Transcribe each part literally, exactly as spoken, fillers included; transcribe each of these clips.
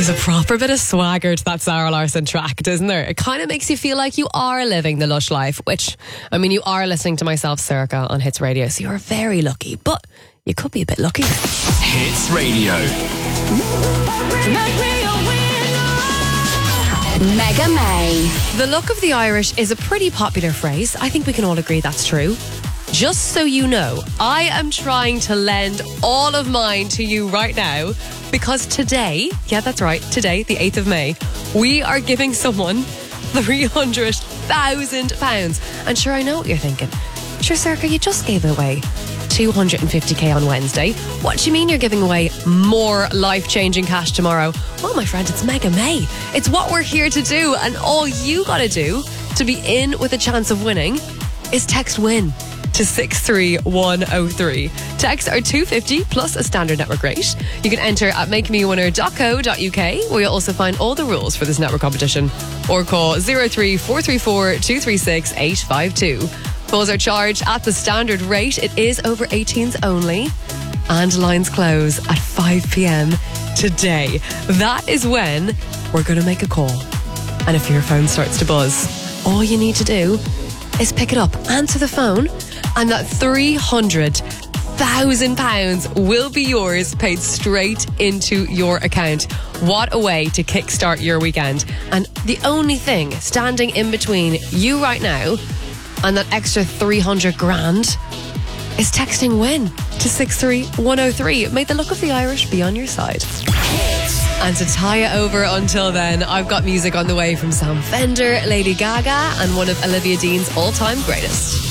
There's a proper bit of swagger to that Sarah Larson track, doesn't there? It kind of makes you feel like you are living the lush life, which, I mean, you are listening to myself, Circa, on Hits Radio, so you're very lucky, but you could be a bit luckier. Hits Radio. Mega May. The look of the Irish is a pretty popular phrase. I think we can all agree that's true. Just so you know, I am trying to lend all of mine to you right now because today, yeah, that's right, today, the eighth of May, we are giving someone three hundred thousand pounds. And sure, I know what you're thinking. Sure, Circa, you just gave away two hundred fifty k on Wednesday. What do you mean you're giving away more life-changing cash tomorrow? Well, my friend, it's Mega May. It's what we're here to do, and all you gotta do to be in with a chance of winning is text WIN to six three one oh three. Texts are two fifty plus a standard network rate. You can enter at make me winner dot co dot uk, where you'll also find all the rules for this network competition, or call zero three four three four two three six eight five two. Calls are charged at the standard rate. It is over eighteens only, and lines close at five p.m. today. That is when we're going to make a call. And if your phone starts to buzz, all you need to do is pick it up, answer the phone, and that three hundred thousand pounds will be yours, paid straight into your account. What a way to kickstart your weekend. And the only thing standing in between you right now and that extra three hundred grand is texting WIN to six three one oh three. May the luck of the Irish be on your side. And to tie it over until then, I've got music on the way from Sam Fender, Lady Gaga, and one of Olivia Dean's all-time greatest.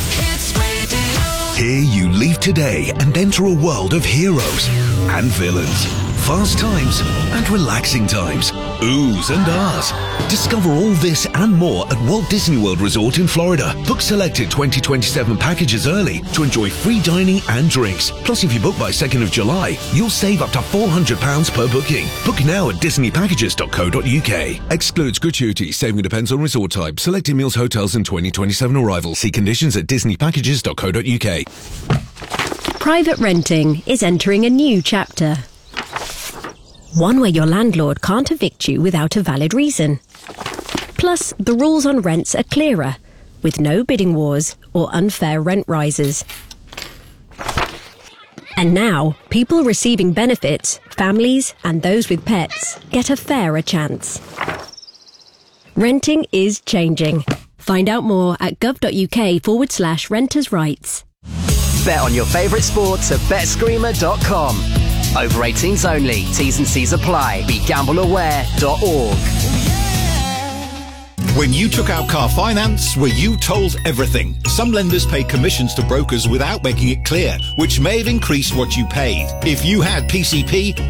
Here you leave today and enter a world of heroes and villains, fast times and relaxing times, oohs and ahs. Discover all this and more at Walt Disney World Resort in Florida. Book selected twenty twenty-seven packages early to enjoy free dining and drinks. Plus, if you book by second of July, you'll save up to four hundred pounds per booking. Book now at disney packages dot co dot uk. Excludes gratuity. Saving depends on resort type. Selected meals, hotels and twenty twenty-seven arrival. See conditions at disney packages dot co dot uk. Private renting is entering a new chapter. One where your landlord can't evict you without a valid reason. Plus, the rules on rents are clearer, with no bidding wars or unfair rent rises. And now, people receiving benefits, families and those with pets, get a fairer chance. Renting is changing. Find out more at gov.uk forward slash renters' rights. Bet on your favourite sports at bet screamer dot com. Over eighteens only. T's and C's apply. Be gamble aware dot org. When you took out car finance, were you told everything? Some lenders pay commissions to brokers without making it clear, which may have increased what you paid. If you had P C P,